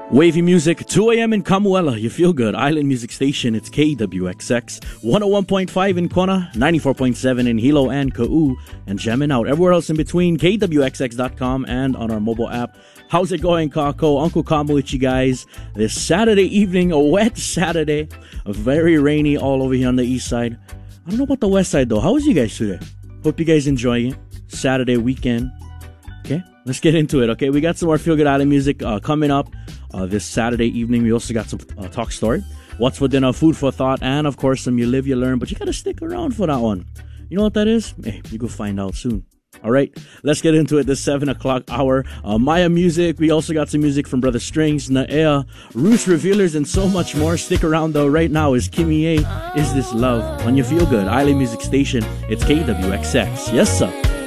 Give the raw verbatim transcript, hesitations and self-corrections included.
Wavy music, two a.m. in Kamuela. You feel good. Island Music Station. It's K W X X. one oh one point five in Kona, ninety-four point seven in Hilo and Ka'u, and jamming out everywhere else in between. K W X X dot com and on our mobile app. How's it going, Kako? Uncle Kamo with you guys. This Saturday evening, a wet Saturday. Very rainy all over here on the east side. I don't know about the west side, though. How was you guys today? Hope you guys enjoying it. Saturday weekend. Okay, let's get into it, okay? We got some more Feel Good Island music uh, coming up uh, this Saturday evening. We also got some uh, Talk Story, What's for Dinner, Food for Thought, and, of course, some You Live, You Learn. But you got to stick around for that one. You know what that is? Hey, you go find out soon. All right, let's get into it this seven o'clock hour. Uh, Maya music. We also got some music from Brother Strings, Naea, Roots Revealers, and so much more. Stick around, though. Right now is Kimmy A. Is This Love on your Feel Good Island Music Station. It's K W X X. Yes, sir.